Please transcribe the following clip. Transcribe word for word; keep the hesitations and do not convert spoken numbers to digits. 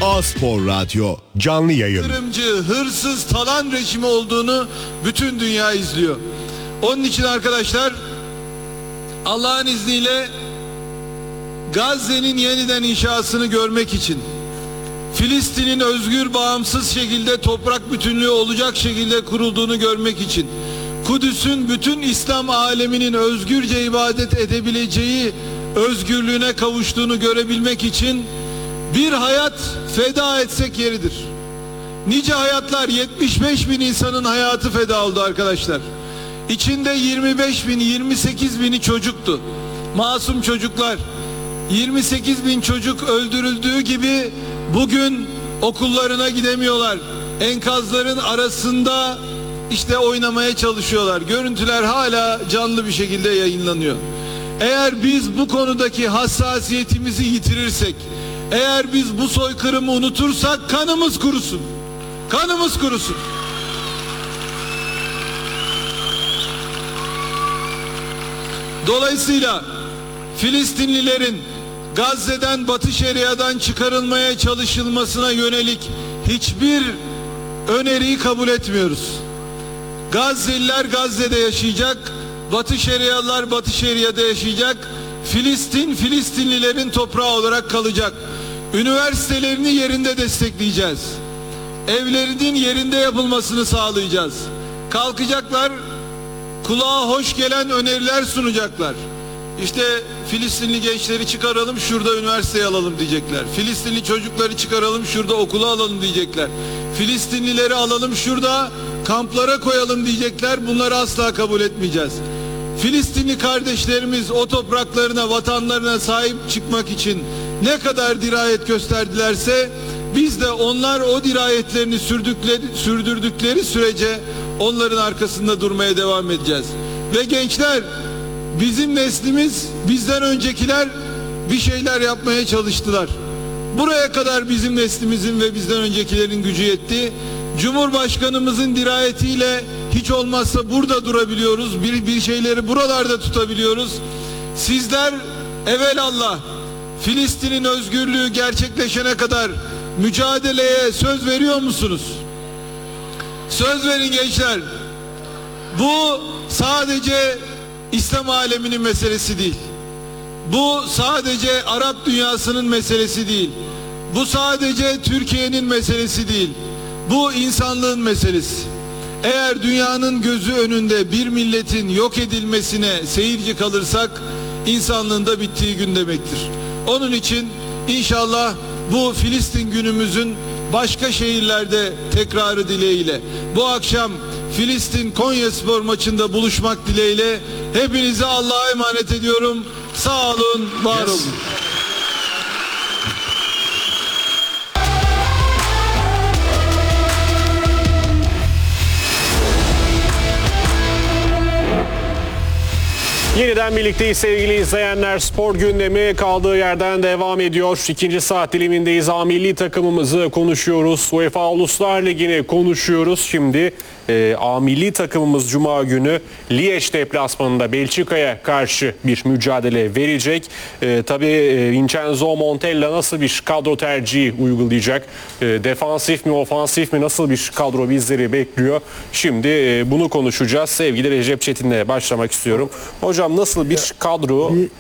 A-Spor Radyo canlı yayın. Yatırımcı, hırsız, talan rejimi olduğunu bütün dünya izliyor. Onun için arkadaşlar, Allah'ın izniyle Gazze'nin yeniden inşasını görmek için, Filistin'in özgür, bağımsız şekilde toprak bütünlüğü olacak şekilde kurulduğunu görmek için, Kudüs'ün bütün İslam aleminin özgürce ibadet edebileceği özgürlüğüne kavuştuğunu görebilmek için bir hayat feda etsek yeridir. Nice hayatlar, yetmiş beş bin insanın hayatı feda oldu arkadaşlar. İçinde yirmi beş bin, yirmi sekiz bini çocuktu. Masum çocuklar. yirmi sekiz bin çocuk öldürüldüğü gibi bugün okullarına gidemiyorlar. Enkazların arasında işte oynamaya çalışıyorlar. Görüntüler hala canlı bir şekilde yayınlanıyor. Eğer biz bu konudaki hassasiyetimizi yitirirsek, eğer biz bu soykırımı unutursak kanımız kurusun. Kanımız kurusun. Dolayısıyla Filistinlilerin Gazze'den, Batı Şeria'dan çıkarılmaya çalışılmasına yönelik hiçbir öneriyi kabul etmiyoruz. Gazze'liler Gazze'de yaşayacak, Batı Şerialılar Batı Şeria'da yaşayacak, Filistin, Filistinlilerin toprağı olarak kalacak. Üniversitelerini yerinde destekleyeceğiz. Evlerinin yerinde yapılmasını sağlayacağız. Kalkacaklar, kulağa hoş gelen öneriler sunacaklar. İşte Filistinli gençleri çıkaralım, şurada üniversiteye alalım diyecekler. Filistinli çocukları çıkaralım, şurada okula alalım diyecekler. Filistinlileri alalım, şurada kamplara koyalım diyecekler. Bunları asla kabul etmeyeceğiz. Filistinli kardeşlerimiz o topraklarına, vatanlarına sahip çıkmak için ne kadar dirayet gösterdilerse biz de onlar o dirayetlerini sürdükleri, sürdürdükleri sürece onların arkasında durmaya devam edeceğiz. Ve gençler, bizim neslimiz, bizden öncekiler bir şeyler yapmaya çalıştılar. Buraya kadar bizim neslimizin ve bizden öncekilerin gücü yetti. Cumhurbaşkanımızın dirayetiyle hiç olmazsa burada durabiliyoruz. Bir, bir şeyleri buralarda tutabiliyoruz. Sizler evelallah Filistin'in özgürlüğü gerçekleşene kadar mücadeleye söz veriyor musunuz? Söz verin gençler. Bu sadece İslam aleminin meselesi değil. Bu sadece Arap dünyasının meselesi değil. Bu sadece Türkiye'nin meselesi değil. Bu insanlığın meselesi. Eğer dünyanın gözü önünde bir milletin yok edilmesine seyirci kalırsak insanlığın da bittiği gün demektir. Onun için inşallah bu Filistin günümüzün başka şehirlerde tekrarı dileğiyle, bu akşam Filistin Konyaspor maçında buluşmak dileğiyle hepinize Allah'a emanet ediyorum. Sağ olun, var olun. Yeniden birlikteyiz sevgili izleyenler. Spor gündemi kaldığı yerden devam ediyor. İkinci saat dilimindeyiz. A milli takımımızı konuşuyoruz. UEFA Uluslar Ligi'ni konuşuyoruz. Şimdi e, A milli takımımız Cuma günü Liège deplasmanında Belçika'ya karşı bir mücadele verecek. E, tabii e, Vincenzo Montella nasıl bir kadro tercihi uygulayacak? E, defansif mi, ofansif mi, nasıl bir kadro bizleri bekliyor? Şimdi e, bunu konuşacağız. Sevgili Recep Çetin'le başlamak istiyorum. Hocam nasıl bir kadro